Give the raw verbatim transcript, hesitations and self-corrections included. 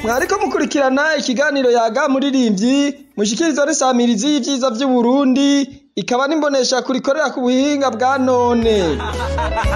mwariko mukurikirana ikiganiro yaga muririmbyi mushikirizwa n'isamirizi y'ivyiza vy'Uburundi ikaba n'imbonesha kurikorera ku buhinga bwa none.